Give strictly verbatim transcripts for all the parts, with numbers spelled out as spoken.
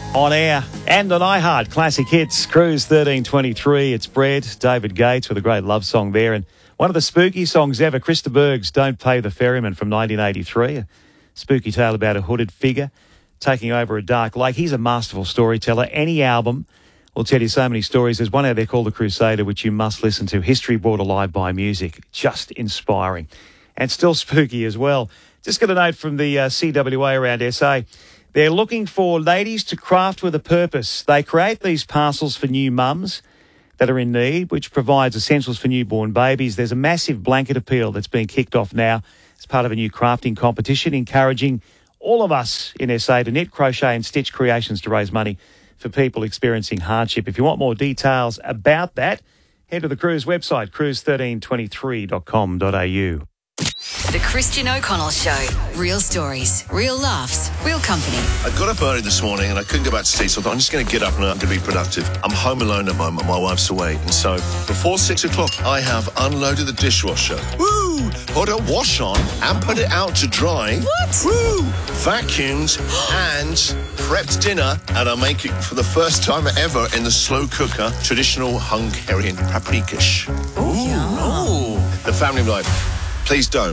On air and on iHeart Classic Hits, Cruise thirteen twenty-three. It's Bread, David Gates with a great love song there. And one of the spooky songs ever, Chris de Burgh's Don't Pay the Ferryman from nineteen eighty-three. A spooky tale about a hooded figure taking over a dark lake. He's a masterful storyteller. Any album will tell you so many stories. There's one out there called The Crusader, which you must listen to. History brought alive by music. Just inspiring. And still spooky as well. Just got a note from the uh, C W A around S A. They're looking for ladies to craft with a purpose. They create these parcels for new mums that are in need, which provides essentials for newborn babies. There's a massive blanket appeal that's being kicked off now as part of a new crafting competition, encouraging all of us in S A to knit, crochet and stitch creations to raise money for people experiencing hardship. If you want more details about that, head to the Cruise website, cruise thirteen twenty-three dot com dot a u. The Christian O'Connell Show. Real stories, real laughs, real company. I got up early this morning and I couldn't go back to sleep, so I thought I'm just going to get up and I'm going to be productive. I'm home alone at the moment. My wife's away. And so before six o'clock, I have unloaded the dishwasher. Woo! Put a wash on and put it out to dry. What? Woo! Vacuumed and prepped dinner. And I make it for the first time ever in the slow cooker, traditional Hungarian paprikash. Ooh. Ooh. The family life. Please don't.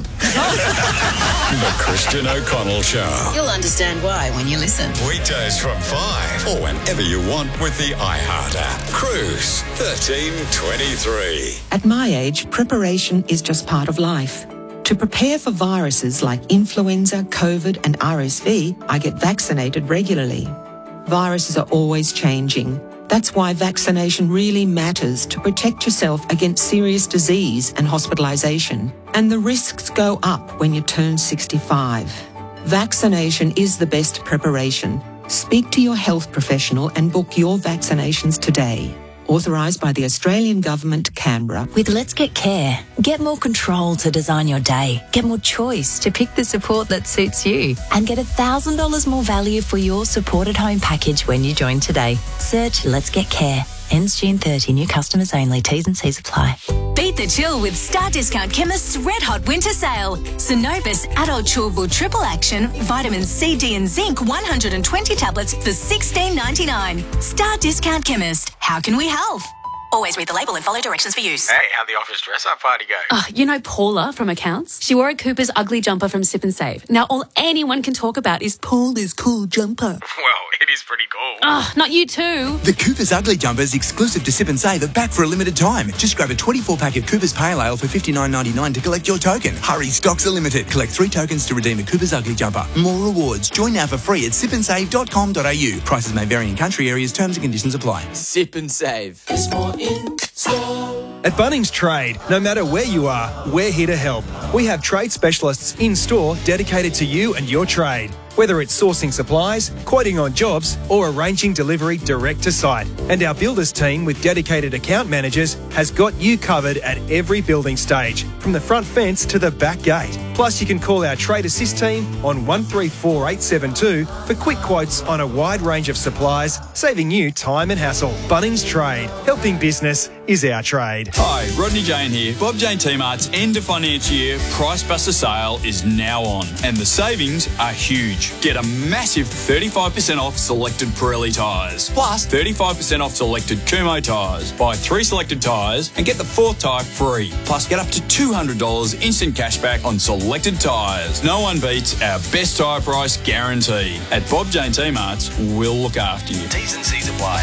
The Christian O'Connell Show. You'll understand why when you listen. Weekdays from five or whenever you want with the iHeart app. Cruise thirteen twenty-three. At my age, preparation is just part of life. To prepare for viruses like influenza, COVID and R S V, I get vaccinated regularly. Viruses are always changing. That's why vaccination really matters to protect yourself against serious disease and hospitalisation. And the risks go up when you turn sixty-five. Vaccination is the best preparation. Speak to your health professional and book your vaccinations today. Authorised by the Australian Government, Canberra. With Let's Get Care, get more control to design your day. Get more choice to pick the support that suits you. And get one thousand dollars more value for your supported home package when you join today. Search Let's Get Care. Ends June thirtieth. New customers only. T's and C's apply. Beat the chill with Star Discount Chemist's Red Hot Winter Sale. Synovus Adult Chewable Triple Action, Vitamin C, D and Zinc one hundred twenty tablets for sixteen ninety-nine. Star Discount Chemist. How can we help? Always read the label and follow directions for use. Hey, how'd the office dress-up party go? Oh, you know Paula from accounts? She wore a Cooper's ugly jumper from Sip and Save. Now all anyone can talk about is Paula's cool jumper. Well, it is pretty cool. Oh, not you too. The Cooper's Ugly Jumper is exclusive to Sip and Save are back for a limited time. Just grab a twenty-four pack of Cooper's Pale Ale for fifty-nine ninety-nine to collect your token. Hurry, stocks are limited. Collect three tokens to redeem a Cooper's Ugly Jumper. More rewards. Join now for free at sip and save dot com dot a u. Prices may vary in country areas. Terms and conditions apply. Sip and Save. There's more in store. At Bunnings Trade, no matter where you are, we're here to help. We have trade specialists in store dedicated to you and your trade. Whether it's sourcing supplies, quoting on jobs, or arranging delivery direct to site. And our builders team with dedicated account managers has got you covered at every building stage, from the front fence to the back gate. Plus, you can call our Trade Assist team on one three four eight seven two for quick quotes on a wide range of supplies, saving you time and hassle. Bunnings Trade. Helping business is our trade. Hi, Rodney Jane here. Bob Jane T-Mart's end of financial year Price Buster sale is now on, and the savings are huge. Get a massive thirty-five percent off selected Pirelli tyres, plus thirty-five percent off selected Kumho tyres. Buy three selected tyres and get the fourth tyre free. Plus, get up to two hundred dollars instant cashback on selected tyres. No one beats our best tyre price guarantee. At Bob Jane T-Mart's, we'll look after you. T's and C's apply.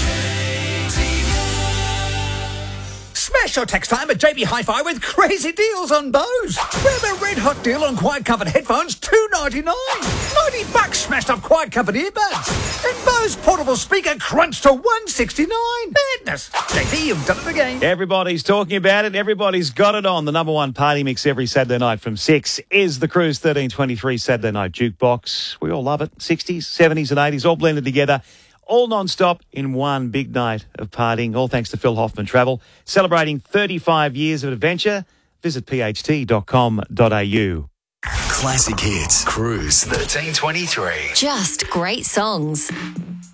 Smash your text time at J B Hi-Fi with crazy deals on Bose. Grab a red hot deal on quiet covered headphones, two ninety-nine. ninety bucks smashed up quiet covered earbuds. And Bose portable speaker crunched to one sixty-nine. Madness. J B, you've done it again. Everybody's talking about it. Everybody's got it on. The number one party mix every Saturday night from six is the Cruise thirteen twenty-three Saturday Night Jukebox. We all love it. sixties, seventies and eighties all blended together. All non-stop in one big night of partying, all thanks to Phil Hoffman Travel. Celebrating thirty-five years of adventure. Visit p h t dot com dot a u. Classic Hits. Cruise thirteen twenty-three. Just great songs.